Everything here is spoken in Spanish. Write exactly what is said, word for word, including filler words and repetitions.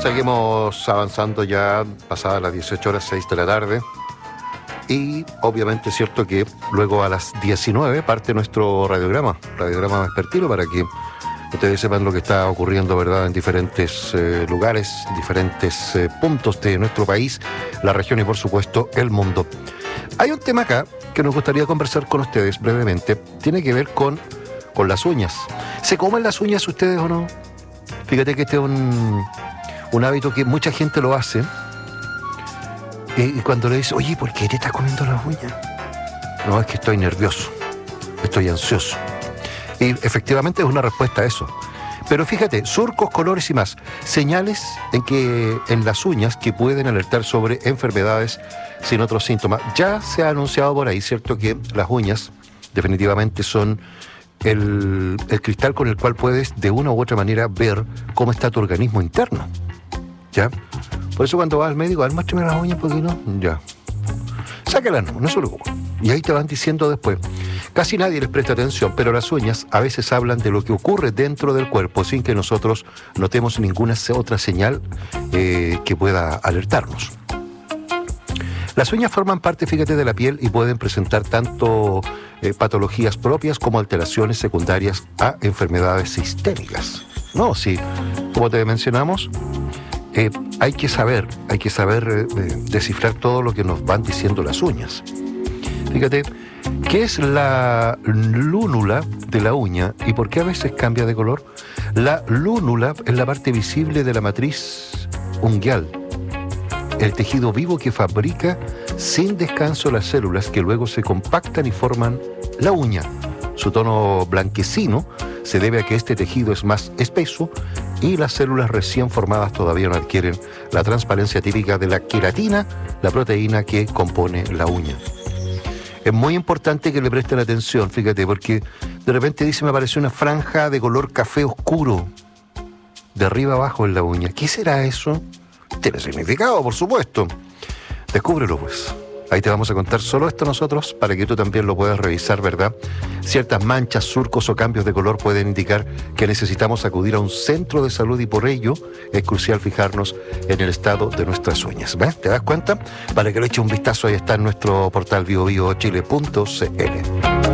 Seguimos avanzando ya pasadas las dieciocho horas seis de la tarde. Y obviamente es cierto que luego a las diecinueve parte nuestro radiograma, radiograma vespertino, para que ustedes sepan lo que está ocurriendo, ¿verdad?, en diferentes eh, lugares, diferentes eh, puntos de nuestro país, la región y por supuesto el mundo. Hay un tema acá que nos gustaría conversar con ustedes brevemente. Tiene que ver con, con las uñas. ¿Se comen las uñas ustedes o no? Fíjate que este es un, un hábito que mucha gente lo hace. Y cuando le dice, oye, ¿por qué te estás comiendo las uñas? No, es que estoy nervioso, estoy ansioso. Y efectivamente es una respuesta a eso. Pero fíjate, surcos, colores y más, señales en que en las uñas que pueden alertar sobre enfermedades sin otros síntomas. Ya se ha anunciado por ahí, ¿cierto?, que las uñas definitivamente son el, el cristal con el cual puedes de una u otra manera ver cómo está tu organismo interno. ¿Ya? Por eso cuando vas al médico, a ver, muéstrame las uñas, ¿por qué no? Ya. Sácalas, no, no se lo ocupa. Y ahí te van diciendo después. Casi nadie les presta atención, pero las uñas a veces hablan de lo que ocurre dentro del cuerpo sin que nosotros notemos ninguna otra señal eh, que pueda alertarnos. Las uñas forman parte, fíjate, de la piel y pueden presentar tanto eh, patologías propias como alteraciones secundarias a enfermedades sistémicas. No, sí, como te mencionamos, eh, hay que saber, hay que saber eh, descifrar todo lo que nos van diciendo las uñas. Fíjate, ¿qué es la lúnula de la uña y por qué a veces cambia de color? La lúnula es la parte visible de la matriz unguial, el tejido vivo que fabrica sin descanso las células que luego se compactan y forman la uña. Su tono blanquecino se debe a que este tejido es más espeso y las células recién formadas todavía no adquieren la transparencia típica de la queratina, la proteína que compone la uña. Es muy importante que le presten atención, fíjate, porque de repente dice, me apareció una franja de color café oscuro, de arriba abajo en la uña. ¿Qué será eso? Tiene significado, por supuesto. Descúbrelo, pues. Ahí te vamos a contar solo esto nosotros, para que tú también lo puedas revisar, ¿verdad? Ciertas manchas, surcos o cambios de color pueden indicar que necesitamos acudir a un centro de salud y por ello es crucial fijarnos en el estado de nuestras uñas. ¿Ves? ¿Te das cuenta? Para que le eche un vistazo, ahí está en nuestro portal bio bio chile punto c l.